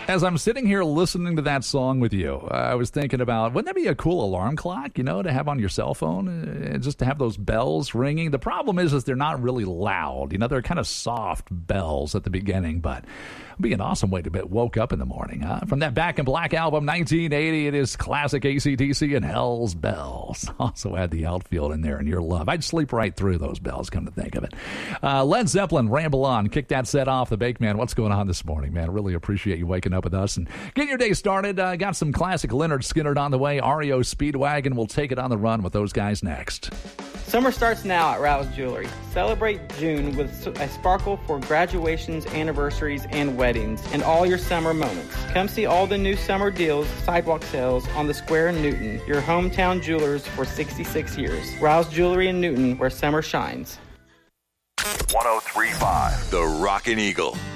As I'm sitting here listening to that song with you, I was thinking about, wouldn't that be a cool alarm clock, to have on your cell phone, just to have those bells ringing? The problem is they're not really loud. They're kind of soft bells at the beginning, but it'd be an awesome way to get woke up in the morning. From that Back in Black album, 1980, it is classic AC/DC and Hell's Bells. Also had the outfield in there and Your Love. I'd sleep right through those bells, come to think of it. Led Zeppelin, Ramble On. Kick that set off. The Bake Man, what's going on this morning, man? Really appreciate you waking up with us and getting your day started. Got some classic Lynyrd Skynyrd on the way. REO Speedwagon will take it on the run with those guys next. Summer starts now at Rouse Jewelry. Celebrate June with a sparkle for graduations, anniversaries, and weddings, and all your summer moments. Come see all the new summer deals, sidewalk sales on the Square in Newton, your hometown jewelers for 66 years. Rouse Jewelry in Newton, where summer shines. 103.5 The Rockin' Eagle.